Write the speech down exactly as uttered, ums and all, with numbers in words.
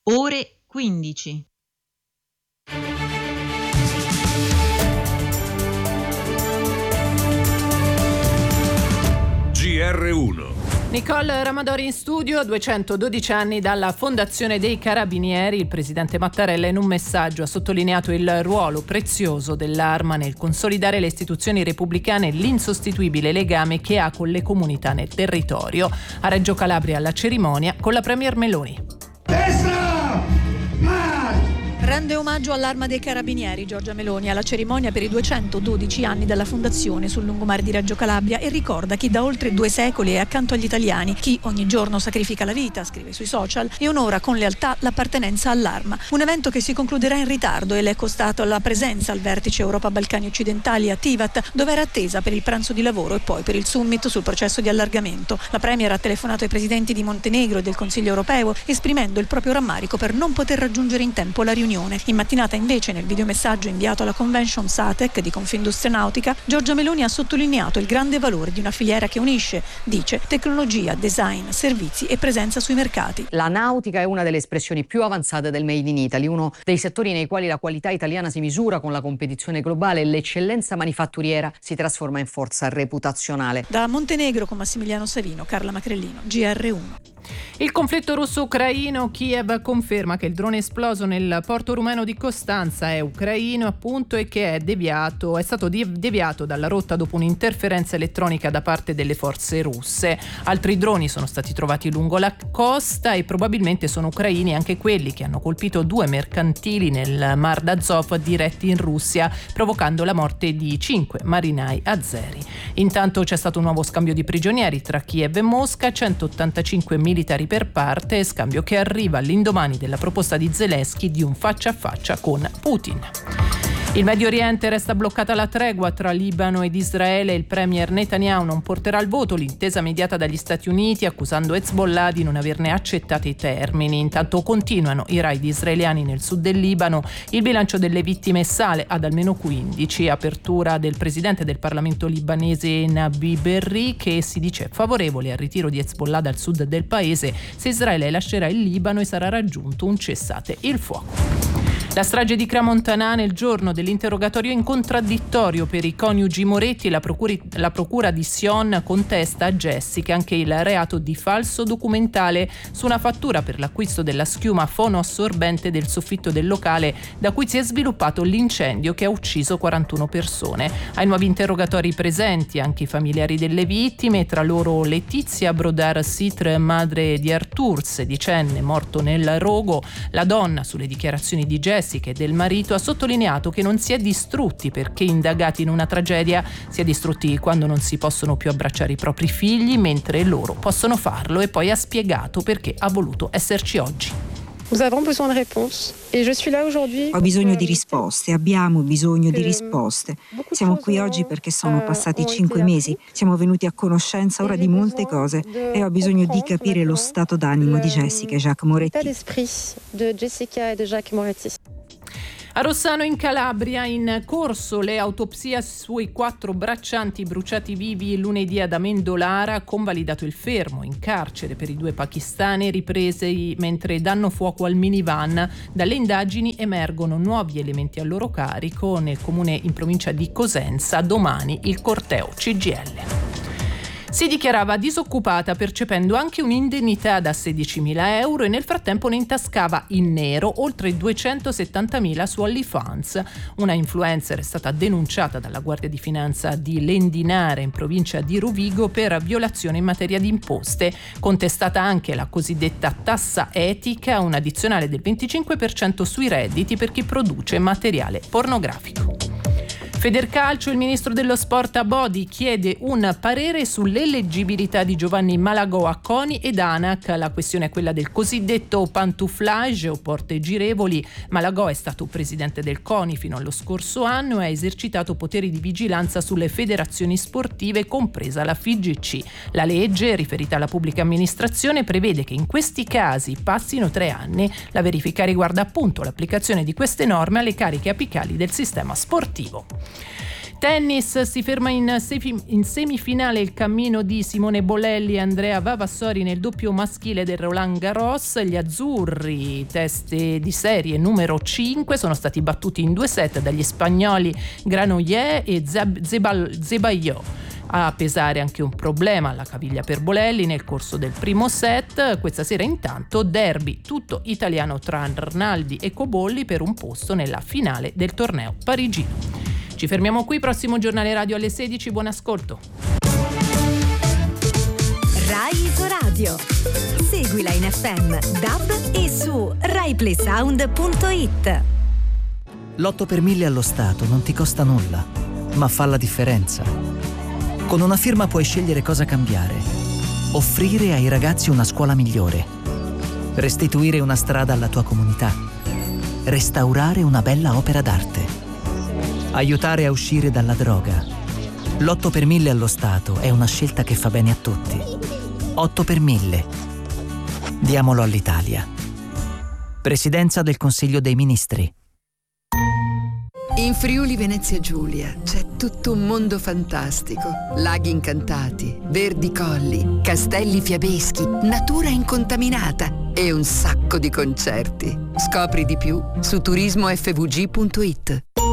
Ore quindici. G R uno. Nicole Ramadori in studio. A duecentododici anni dalla Fondazione dei Carabinieri, il presidente Mattarella in un messaggio ha sottolineato il ruolo prezioso dell'Arma nel consolidare le istituzioni repubblicane e l'insostituibile legame che ha con le comunità nel territorio. A Reggio Calabria alla cerimonia con la premier Meloni. Destra! Rende omaggio all'Arma dei Carabinieri Giorgia Meloni alla cerimonia per i duecentododici anni dalla fondazione sul lungomare di Reggio Calabria e ricorda chi da oltre due secoli è accanto agli italiani, chi ogni giorno sacrifica la vita, scrive sui social, e onora con lealtà l'appartenenza all'Arma. Un evento che si concluderà in ritardo e le è costato la presenza al vertice Europa-Balcani Occidentali a Tivat, dove era attesa per il pranzo di lavoro e poi per il summit sul processo di allargamento. La premier ha telefonato ai presidenti di Montenegro e del Consiglio europeo esprimendo il proprio rammarico per non poter raggiungere in tempo la riunione. In mattinata invece, nel videomessaggio inviato alla Convention SATEC di Confindustria Nautica, Giorgia Meloni ha sottolineato il grande valore di una filiera che unisce, dice, tecnologia, design, servizi e presenza sui mercati. La nautica è una delle espressioni più avanzate del Made in Italy, uno dei settori nei quali la qualità italiana si misura con la competizione globale e l'eccellenza manifatturiera si trasforma in forza reputazionale. Da Montenegro con Massimiliano Savino, Carla Macrellino, G R uno. Il conflitto russo-ucraino. Kiev conferma che il drone esploso nel porto rumeno di Costanza è ucraino, appunto, e che è deviato, è stato deviato dalla rotta dopo un'interferenza elettronica da parte delle forze russe. Altri droni sono stati trovati lungo la costa e probabilmente sono ucraini anche quelli che hanno colpito due mercantili nel Mar d'Azov diretti in Russia, provocando la morte di cinque marinai azeri. Intanto c'è stato un nuovo scambio di prigionieri tra Kiev e Mosca, centottantacinque militari per parte, scambio che arriva all'indomani della proposta di Zelensky di un faccia a faccia con Putin. Il Medio Oriente resta bloccata la tregua tra Libano ed Israele. Il premier Netanyahu non porterà al voto l'intesa mediata dagli Stati Uniti, accusando Hezbollah di non averne accettato i termini. Intanto continuano i raid israeliani nel sud del Libano. Il bilancio delle vittime sale ad almeno quindici. Apertura del presidente del Parlamento libanese Nabi Berri, che si dice favorevole al ritiro di Hezbollah dal sud del paese se Israele lascerà il Libano e sarà raggiunto un cessate il fuoco. La strage di Crans-Montana, nel giorno dell'interrogatorio in contraddittorio per i coniugi Moretti, la, procuri, la procura di Sion contesta a Jessica anche il reato di falso documentale su una fattura per l'acquisto della schiuma fonoassorbente del soffitto del locale da cui si è sviluppato l'incendio che ha ucciso quarantuno persone. Ai nuovi interrogatori presenti anche i familiari delle vittime, tra loro Letizia Brodar-Sitre, madre di Artur, sedicenne, morto nel rogo. La donna, sulle dichiarazioni di Jessica e del marito, ha sottolineato che non si è distrutti perché indagati in una tragedia, si è distrutti quando non si possono più abbracciare i propri figli mentre loro possono farlo, e poi ha spiegato perché ha voluto esserci oggi. Ho bisogno di risposte, abbiamo bisogno di risposte. Siamo qui oggi perché sono passati cinque mesi, siamo venuti a conoscenza ora di molte cose e ho bisogno di capire lo stato d'animo di Jessica e Jacques Moretti. A Rossano in Calabria in corso le autopsie sui quattro braccianti bruciati vivi lunedì ad Amendolara, convalidato il fermo in carcere per i due pakistani ripresi mentre danno fuoco al minivan. Dalle indagini emergono nuovi elementi a loro carico nel comune in provincia di Cosenza. Domani il corteo C G I L. Si dichiarava disoccupata percependo anche un'indennità da sedicimila euro e nel frattempo ne intascava in nero oltre duecentosettantamila su OnlyFans. Una influencer è stata denunciata dalla Guardia di Finanza di Lendinare in provincia di Rovigo per violazione in materia di imposte. Contestata anche la cosiddetta tassa etica, un addizionale del venticinque per cento sui redditi per chi produce materiale pornografico. Federcalcio, il ministro dello sport Abodi chiede un parere sull'eleggibilità di Giovanni Malagò a CONI ed ANAC. La questione è quella del cosiddetto pantouflage o porte girevoli. Malagò è stato presidente del CONI fino allo scorso anno e ha esercitato poteri di vigilanza sulle federazioni sportive, compresa la F I G C. La legge, riferita alla pubblica amministrazione, prevede che in questi casi passino tre anni. La verifica riguarda appunto l'applicazione di queste norme alle cariche apicali del sistema sportivo. Tennis, si ferma in, semi- in semifinale il cammino di Simone Bolelli e Andrea Vavassori nel doppio maschile del Roland Garros. Gli azzurri, teste di serie numero cinque, sono stati battuti in due set dagli spagnoli Granollers e Zebal- Zeballo. A pesare anche un problema alla caviglia per Bolelli nel corso del primo set. Questa sera intanto derby tutto italiano tra Arnaldi e Cobolli per un posto nella finale del torneo parigino. Ci fermiamo qui, prossimo giornale radio alle sedici, buon ascolto. Rai Isoradio. Seguila in F M, D A B e su rai play sound punto it. L'otto per mille allo Stato non ti costa nulla, ma fa la differenza. Con una firma puoi scegliere cosa cambiare. Offrire ai ragazzi una scuola migliore. Restituire una strada alla tua comunità. Restaurare una bella opera d'arte. Aiutare a uscire dalla droga. L'otto per mille allo Stato è una scelta che fa bene a tutti. otto per mille. Diamolo all'Italia. Presidenza del Consiglio dei Ministri. In Friuli Venezia Giulia c'è tutto un mondo fantastico. Laghi incantati, verdi colli, castelli fiabeschi, natura incontaminata e un sacco di concerti. Scopri di più su turismo f v g punto it.